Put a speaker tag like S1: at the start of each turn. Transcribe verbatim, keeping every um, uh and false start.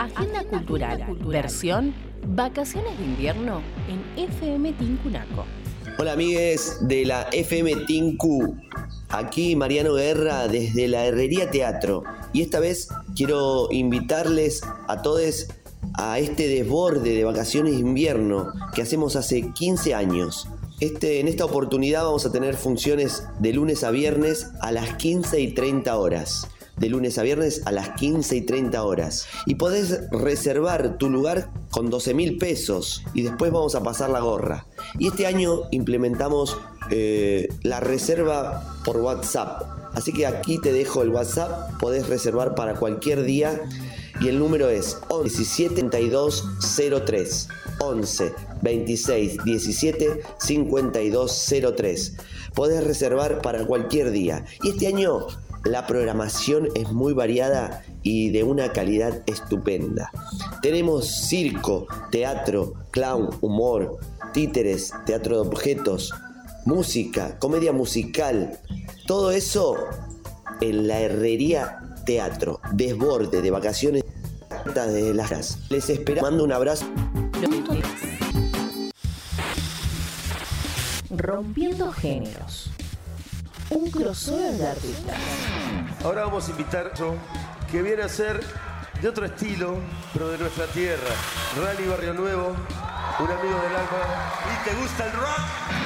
S1: Agenda Cultural, versión Vacaciones de Invierno en F M Tincunaco.
S2: Hola amigues de la F M Tinku, aquí Mariano Guerra desde la Herrería Teatro, y esta vez quiero invitarles a todos a este desborde de vacaciones de invierno que hacemos hace quince años. Este, en esta oportunidad vamos a tener funciones de lunes a viernes a las quince y treinta horas. De lunes a viernes a las quince y treinta horas. Y podés reservar tu lugar con doce mil pesos y después vamos a pasar la gorra. Y este año implementamos eh, la reserva por WhatsApp. Así que aquí te dejo el WhatsApp, podés reservar para cualquier día y el número es once diecisiete treinta y dos cero tres. once veintiséis diecisiete cincuenta y dos cero tres. Podés reservar para cualquier día. Y este año la programación es muy variada y de una calidad estupenda. Tenemos circo, teatro, clown, humor, títeres, teatro de objetos, música, comedia musical. Todo eso en la Herrería Teatro. Desborde de vacaciones de las casas. Les espero. Mando un abrazo.
S1: Rompiendo géneros. Un crossover de artistas.
S3: Ahora vamos a invitar a otro que viene a ser de otro estilo, pero de nuestra tierra. Rally Barrio Nuevo, un amigo del alma. ¿Y te gusta el rock?